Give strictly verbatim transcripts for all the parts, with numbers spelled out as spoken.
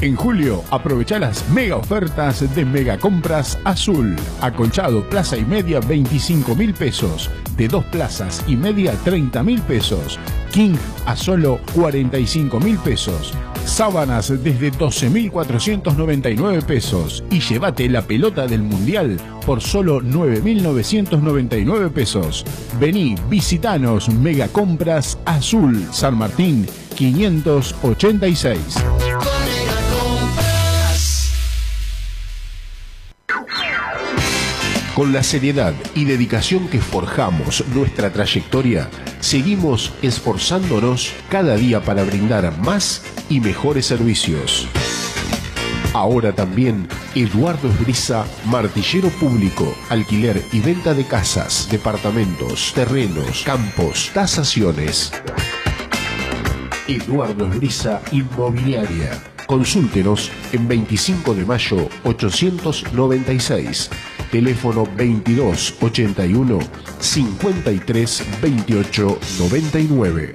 En julio, aprovecha las mega ofertas de Mega Compras Azul. Acolchado plaza y media veinticinco mil pesos. De dos plazas y media treinta mil pesos. King a solo cuarenta y cinco mil pesos. Sábanas desde doce mil cuatrocientos noventa y nueve pesos. Y llévate la pelota del Mundial por solo nueve mil novecientos noventa y nueve pesos. Vení, visitanos. Mega Compras Azul, San Martín quinientos ochenta y seis. Con la seriedad y dedicación que forjamos nuestra trayectoria, seguimos esforzándonos cada día para brindar más y mejores servicios. Ahora también Eduardo Esbriza, martillero público, alquiler y venta de casas, departamentos, terrenos, campos, tasaciones. Eduardo Esbriza Inmobiliaria. Consúltenos en veinticinco de mayo ochocientos noventa y seis. Teléfono veintidós ochenta y uno cincuenta y tres veintiocho noventa y nueve.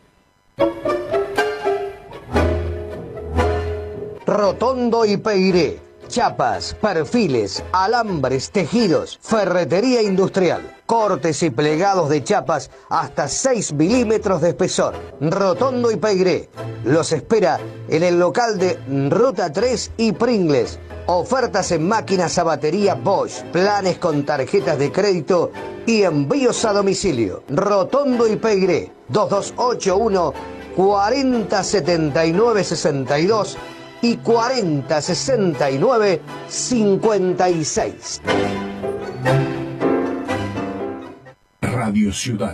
Rotondo y Peiré. Chapas, perfiles, alambres, tejidos, ferretería industrial, cortes y plegados de chapas hasta seis milímetros de espesor. Rotondo y Peiré los espera en el local de Ruta tres y Pringles. Ofertas en máquinas a batería Bosch, planes con tarjetas de crédito y envíos a domicilio. Rotondo y Peiré, dos dos ocho uno cuarenta setenta y nueve sesenta y dos y cuarenta sesenta y nueve cincuenta y seis. Radio Ciudad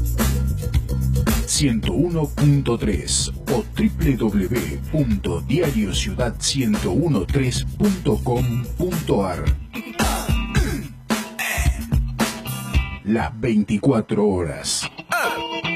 ciento uno punto tres o doble u doble u doble u punto diario ciudad ciento trece punto com punto ar. Las veinticuatro horas.